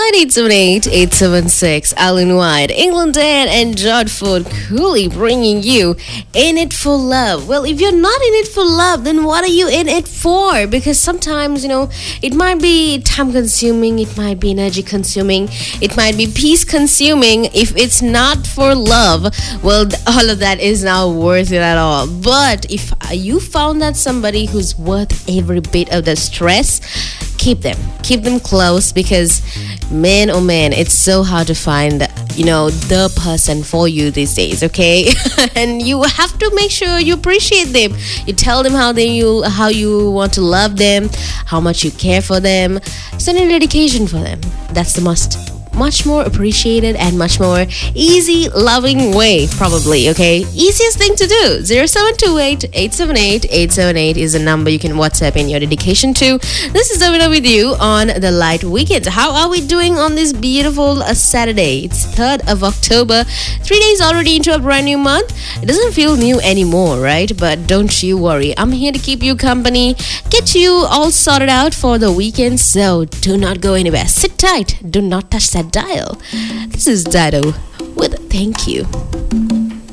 07878-876. Alan White, England Dan, and Jod Ford Cooley bringing you In It For Love. Well, if you're not in it for love, then what are you in it for? Because sometimes, it might be time consuming, it might be energy consuming, it might be peace consuming. If it's not for love, well, all of that is not worth it at all. But if you found that somebody who's worth every bit of the stress, keep them close, because man, oh man, it's so hard to find the person for you these days, okay? And you have to make sure you appreciate them. You tell them how you want to love them, how much you care for them. Send a dedication for them. That's the much more appreciated and much more easy loving way, probably, okay? Easiest thing to do. 0728-878-878 is the number you can WhatsApp in your dedication to. This is Davina with you on the Light Weekend. How are we doing on this beautiful Saturday? It's 3rd of October. 3 days already into a brand new month. It doesn't feel new anymore, right? But don't you worry. I'm here to keep you company, get you all sorted out for the weekend. So do not go anywhere. Sit tight. Do not touch that dial. This is Dido with Thank You.